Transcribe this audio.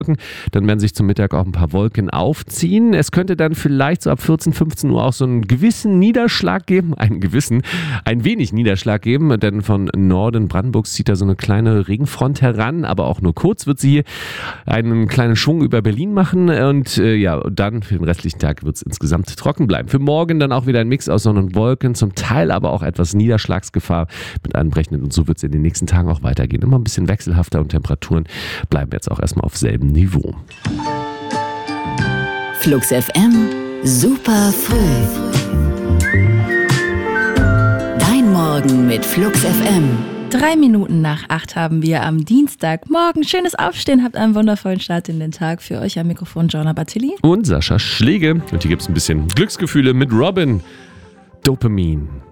Dann werden sich zum Mittag auch ein paar Wolken aufziehen. Es könnte dann vielleicht so ab 14, 15 Uhr auch so einen gewissen Niederschlag geben. Ein wenig Niederschlag geben, denn von Norden Brandenburgs zieht da so eine kleine Regenfront heran, aber auch nur kurz wird sie einen kleinen Schwung über Berlin machen und dann für den restlichen Tag wird es insgesamt trocken bleiben. Für morgen dann auch wieder ein Mix aus Sonne und Wolken, zum Teil aber auch etwas Niederschlagsgefahr mit anbrechenden und so wird es in den nächsten Tagen auch weitergehen. Immer ein bisschen wechselhafter und Temperaturen bleiben jetzt auch erstmal auf selben Niveau. Flux FM, super früh. Dein Morgen mit Flux FM. 3 Minuten nach 8 haben wir am Dienstagmorgen. Schönes Aufstehen, habt einen wundervollen Start in den Tag. Für euch am Mikrofon Joanna Bartilli. Und Sascha Schläge. Und hier gibt es ein bisschen Glücksgefühle mit Robin. Dopamin.